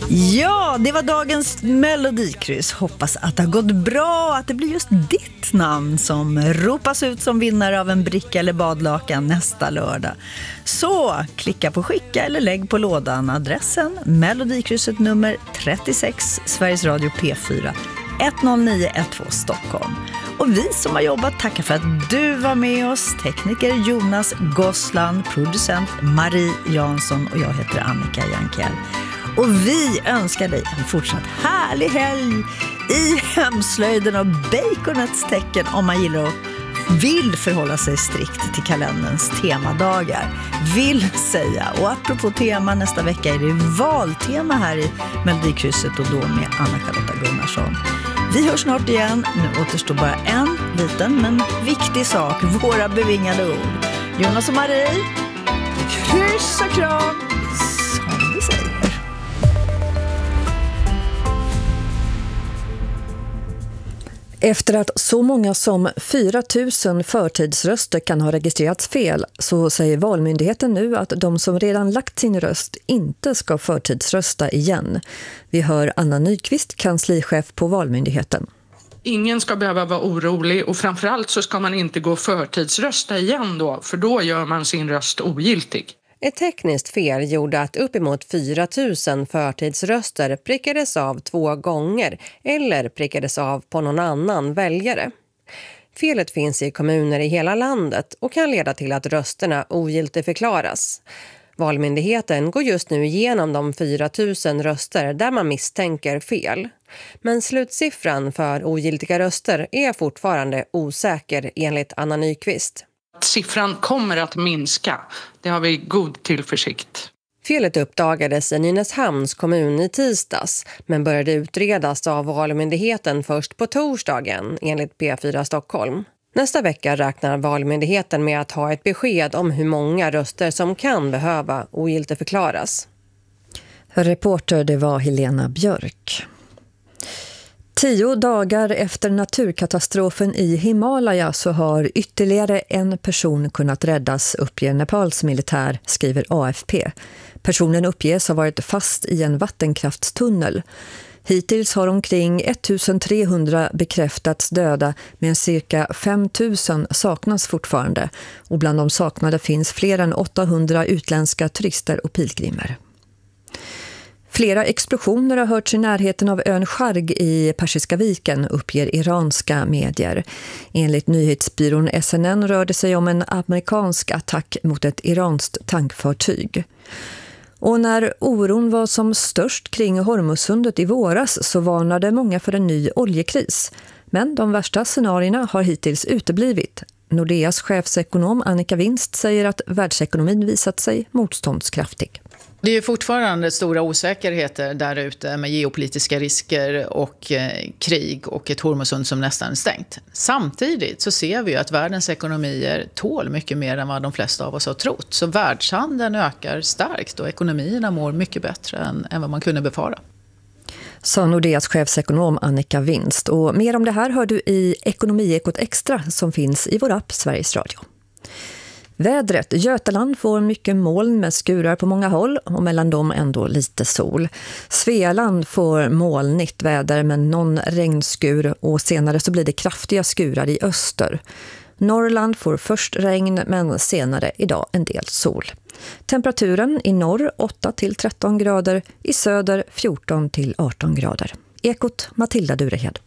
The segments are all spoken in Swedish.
Ja, det var dagens melodikryss. Hoppas att det har gått bra, att det blir just ditt namn som ropas ut som vinnare av en bricka eller badlakan nästa lördag. Så klicka på skicka eller lägg på lådan adressen melodikrysset nummer 36 Sveriges Radio P4 10912 Stockholm. Och vi som har jobbat tackar för att du var med oss. Tekniker Jonas Gossland, producent Marie Jansson och jag heter Annika Jankell. Och vi önskar dig en fortsatt härlig helg i hemslöjden och baconets tecken om man gillar och vill förhålla sig strikt till kalenderns temadagar. Vill säga. Och apropå tema, nästa vecka är det valtema här i Melodikrysset och då med Anna-Charlotta Gunnarsson. Vi hörs snart igen. Nu återstår bara en liten men viktig sak. Våra bevingade ord. Jonas och Marie, kryss och kram, som vi säger. Efter att så många som 4 000 förtidsröster kan ha registrerats fel så säger Valmyndigheten nu att de som redan lagt sin röst inte ska förtidsrösta igen. Vi hör Anna Nyqvist, kanslichef på Valmyndigheten. Ingen ska behöva vara orolig och framförallt så ska man inte gå förtidsrösta igen då, för då gör man sin röst ogiltig. Ett tekniskt fel gjorde att uppemot 4 000 förtidsröster prickades av 2 gånger eller prickades av på någon annan väljare. Felet finns i kommuner i hela landet och kan leda till att rösterna ogiltigförklaras. Valmyndigheten går just nu igenom de 4 000 röster där man misstänker fel. Men slutsiffran för ogiltiga röster är fortfarande osäker enligt Anna Nyqvist. Siffran kommer att minska. Det har vi god tillförsikt. Felet uppdagades i Nynäshamns kommun i tisdags men började utredas av Valmyndigheten först på torsdagen enligt P4 Stockholm. Nästa vecka räknar Valmyndigheten med att ha ett besked om hur många röster som kan behöva ogiltigförklaras. Reporter det var Helena Björk. 10 dagar efter naturkatastrofen i Himalaya så har ytterligare en person kunnat räddas, uppger Nepals militär, skriver AFP. Personen uppges ha varit fast i en vattenkraftstunnel. Hittills har omkring 1300 bekräftats döda, men cirka 5000 saknas fortfarande. Och bland de saknade finns fler än 800 utländska turister och pilgrimer. Flera explosioner har hörts i närheten av ön Sharg i Persiska viken, uppger iranska medier. Enligt nyhetsbyrån SNN rör det sig om en amerikansk attack mot ett iranskt tankfartyg. Och när oron var som störst kring Hormuzsundet i våras så varnade många för en ny oljekris. Men de värsta scenarierna har hittills uteblivit. Nordeas chefsekonom Annika Winst säger att världsekonomin visat sig motståndskraftig. Det är ju fortfarande stora osäkerheter där ute med geopolitiska risker och krig och ett Hormuzsund som nästan är stängt. Samtidigt så ser vi ju att världens ekonomier tål mycket mer än vad de flesta av oss har trott. Så världshandeln ökar starkt och ekonomierna mår mycket bättre än vad man kunde befara. Sa Nordeas chefsekonom Annika Winst. Och mer om det här hör du i Ekonomiekot Extra som finns i vår app Sveriges Radio. Vädret. Götaland får mycket moln med skurar på många håll och mellan dem ändå lite sol. Svealand får molnigt väder med någon regnskur och senare så blir det kraftiga skurar i öster. Norrland får först regn men senare idag en del sol. Temperaturen i norr 8-13 grader, i söder 14-18 grader. Ekot Matilda Durehed.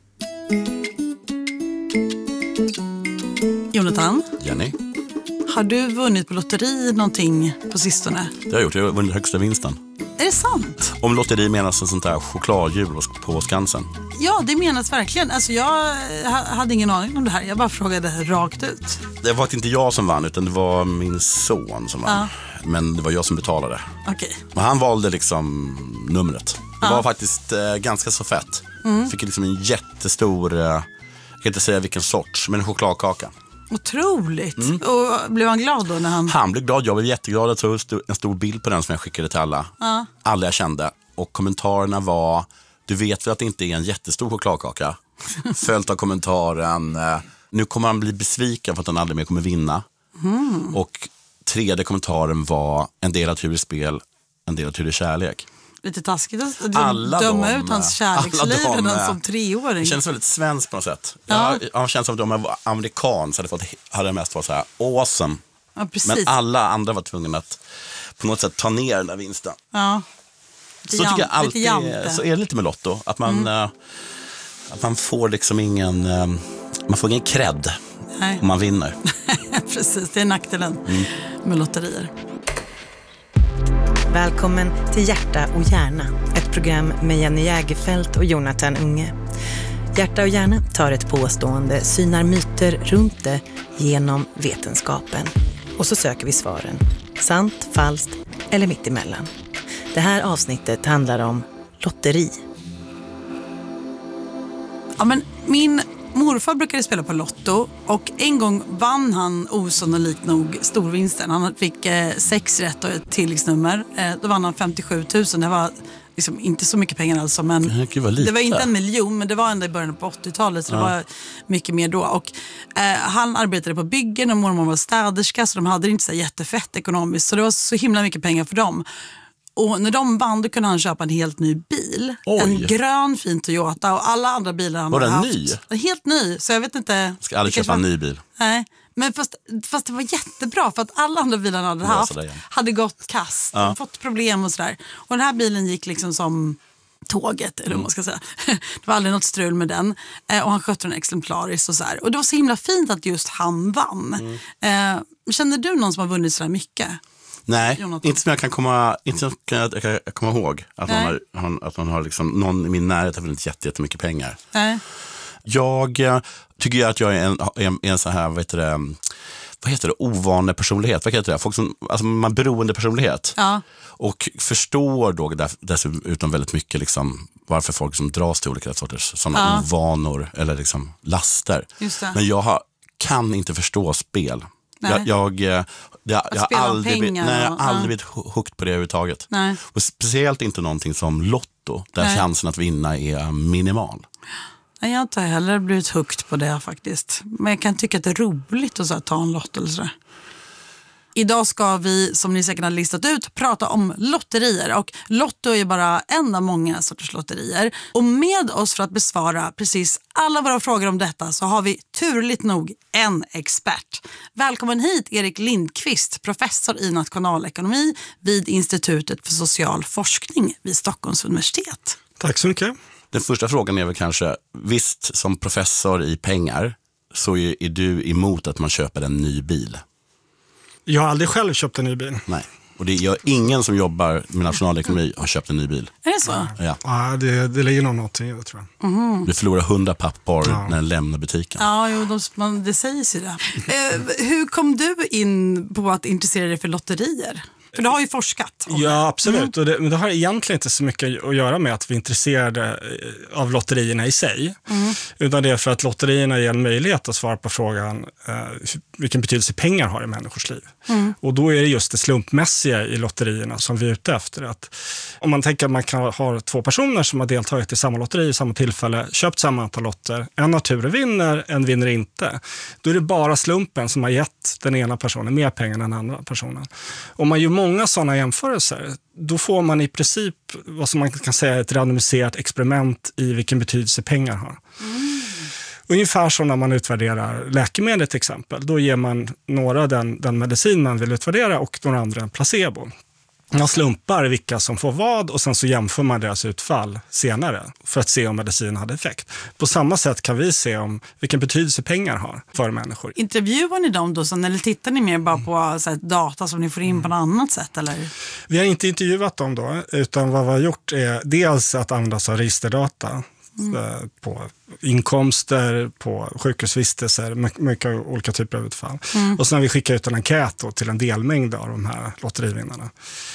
Jonathan? Jenny? Har du vunnit på lotteri någonting på sistone? Det har jag gjort, jag har vunnit högsta vinsten. Är det sant? Om lotteri menas en sånt där chokladhjul på Skansen. Ja, det menas verkligen. Alltså jag hade ingen aning om det här. Jag bara frågade rakt ut. Det var inte jag som vann utan det var min son som vann. Men det var jag som betalade. Okej. Och han valde liksom numret. Det var faktiskt ganska så fett. Fick liksom en jättestor, jag kan inte säga vilken sorts, men en chokladkaka. Otroligt. Och blev han glad då när han... Han blev glad, jag blev jätteglad. Jag tog en stor bild på den som jag skickade till alla. Alla jag kände. Och kommentarerna var, du vet väl att det inte är en jättestor chokladkaka? Följt av kommentaren, nu kommer han bli besviken för att han aldrig mer kommer vinna. Och tredje kommentaren var, en del av tur i spel, en del av tur i kärlek. Lite taskigt att Alla ut hans kärleksliv redan som 3-åring. Det känns väldigt svenskt på något sätt. Jag känns som att om jag var amerikan så hade det mest varit så här awesome. Ja, precis. Men alla andra var tvungna att på något sätt ta ner den där vinsten. Ja. Så tycker jag alltid, så är det lite med Lotto. Att man får liksom ingen cred om man vinner. Precis, det är nackdelen med lotterier. Välkommen till Hjärta och hjärna, ett program med Jenny Jägerfelt och Jonathan Unge. Hjärta och hjärna tar ett påstående, synar myter runt det genom vetenskapen. Och så söker vi svaren. Sant, falskt eller mittemellan. Det här avsnittet handlar om lotteri. Ja, men min morfar brukade spela på Lotto och en gång vann han osannolikt nog storvinsten. Han fick 6 rätt och ett tilläggsnummer. Då vann han 57 000. Det var liksom inte så mycket pengar alltså, men det var inte 1 miljon, men det var ändå i början på 80-talet, så det var mycket mer då. Och han arbetade på byggen och mormor var städerska, så de hade inte så jättefett ekonomiskt, så det var så himla mycket pengar för dem. Och när de vann, då kunde han köpa en helt ny bil. Oj. En grön fin Toyota, och alla andra bilar han hade haft. Var den ny? Helt ny, så jag vet inte. Ska aldrig köpa en ny bil. Nej, men fast det var jättebra, för att alla andra bilar han hade haft hade gått kast, fått problem och sådär. Och den här bilen gick liksom som tåget, eller vad man ska säga. Det var aldrig något strul med den. Och han skötte den exemplariskt och så här. Och det var så himla fint att just han vann. Känner du någon som har vunnit så där mycket? Nej, Jonathan? inte som jag kan komma ihåg att man har liksom någon i min närhet har vunnit jättemycket pengar. Nej. Jag tycker att jag är en så här, vad heter det, ovane personlighet. Vad heter det? Folk som, alltså man beroende personlighet. Ja. Och förstår då dessutom väldigt mycket liksom varför folk som dras till olika sorters sådana ovanor eller liksom laster. Just det. Men jag kan inte förstå spel. Jag har aldrig blivit hooked på det överhuvudtaget. Nej. Och speciellt inte någonting som Lotto, där chansen att vinna är minimal. Nej, jag har inte heller blivit hooked på det faktiskt. Men jag kan tycka att det är roligt att så här, ta en lott eller så. Idag ska vi, som ni säkert har listat ut, prata om lotterier. Och Lotto är ju bara en av många sorters lotterier. Och med oss för att besvara precis alla våra frågor om detta så har vi turligt nog en expert. Välkommen hit Erik Lindqvist, professor i nationalekonomi vid Institutet för social forskning vid Stockholms universitet. Tack så mycket. Den första frågan är väl kanske, visst som professor i pengar så är du emot att man köper en ny bil? Jag har aldrig själv köpt en ny bil. Nej, och det är ingen som jobbar med nationalekonomi har köpt en ny bil. Är det så? Ja, det ligger nog någonting i det, tror jag. Du förlorar 100 pappar när den lämnar butiken. Ja, det sägs ju det. Hur kom du in på att intressera dig för lotterier? För du har ju forskat om Ja, absolut. Och men det har egentligen inte så mycket att göra med att vi är intresserade av lotterierna i sig. Utan det är för att lotterierna ger en möjlighet att svara på frågan vilken betydelse pengar har i människors liv. Och då är det just det slumpmässiga i lotterierna som vi är ute efter. Att om man tänker att man kan ha 2 personer som har deltagit i samma lotteri i samma tillfälle, köpt samma antal lotter, en av turen vinner, en vinner inte. Då är det bara slumpen som har gett den ena personen mer pengar än den andra personen. Om man gör många sådana jämförelser, då får man i princip vad som man kan säga ett randomiserat experiment i vilken betydelse pengar har. Ungefär som när man utvärderar läkemedel till exempel. Då ger man några den medicin man vill utvärdera och några andra en placebo. Man slumpar vilka som får vad och sen så jämför man deras utfall senare för att se om medicin hade effekt. På samma sätt kan vi se om vilken betydelse pengar har för människor. Intervjuar ni dem då, eller tittar ni mer bara på så här, data som ni får in på något annat sätt? Eller? Vi har inte intervjuat dem då, utan vad vi har gjort är dels att använda sig av registerdata på inkomster, på sjukhusvistelser, mycket olika typer av utfall. Och sen har vi skickat ut en enkät då till en delmängd av de här lotterivinnarna.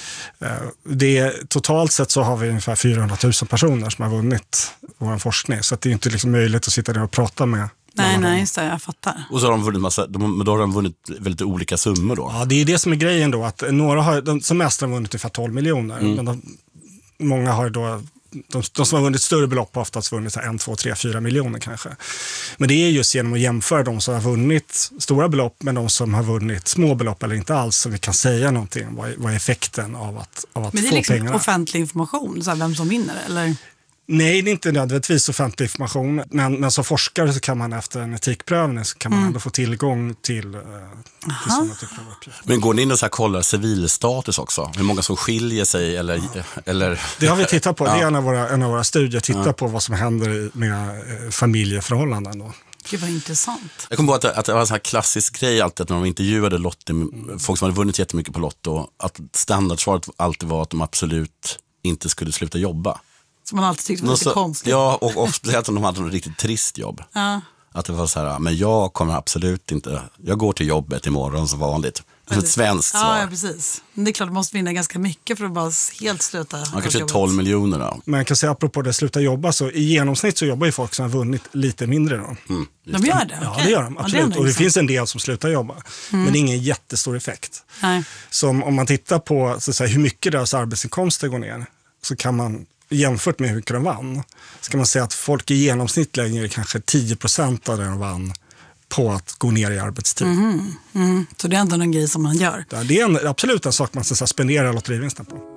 Totalt sett så har vi ungefär 400 000 personer som har vunnit vår forskning, så att det är inte liksom möjligt att sitta där och prata med. Nej, just det, jag fattar. Och så har de vunnit då har de vunnit väldigt olika summor då. Ja, det är det som är grejen då, att några har, som mest har vunnit ungefär 12 miljoner, men många har då de som har vunnit större belopp har oftast vunnit 1, 2, 3, 4 miljoner kanske. Men det är just genom att jämföra de som har vunnit stora belopp med de som har vunnit små belopp eller inte alls, så vi kan säga någonting. Vad är effekten av att få pengarna? Men det är liksom offentlig information, så här, vem som vinner, eller? Nej, det är inte nödvändigtvis offentlig information, men som forskare så kan man efter en etikprövning så kan man ändå få tillgång till sådana typer av uppgifter. Men går ni in och så här kollar civilstatus också? Hur många som skiljer sig eller? Det har vi tittat på. Det är en av våra studier. Titta på vad som händer med familjeförhållanden då. Gud vad intressant. Jag kommer på att det var en sån här klassisk grej alltid att när de intervjuade folk som hade vunnit jättemycket på Lotto, att standardsvaret alltid var att de absolut inte skulle sluta jobba. Som man alltid tyckte var lite konstigt. Ja, och speciellt om de hade något riktigt trist jobb. Ja. Att det var så här, men jag kommer absolut inte, jag går till jobbet imorgon som vanligt. Som ett svenskt svar. Ja, precis. Men det är klart, du måste vinna ganska mycket för att bara helt sluta. Man kanske 12 miljoner då. Men jag kan säga apropå det sluta jobba, så i genomsnitt så jobbar ju folk som har vunnit lite mindre då. De gör det? Ja, det gör de, absolut. Och det finns en del som slutar jobba. Men det är ingen jättestor effekt. Nej. Så om man tittar på så att säga, hur mycket deras arbetsinkomster går ner, så kan man jämfört med hur mycket de vann, så kan man säga att folk i genomsnitt lägger kanske 10% av det de vann på att gå ner i arbetstid. Så det är ändå en grej som man gör. Det är absolut en sak man ska spendera lotterivinsten på.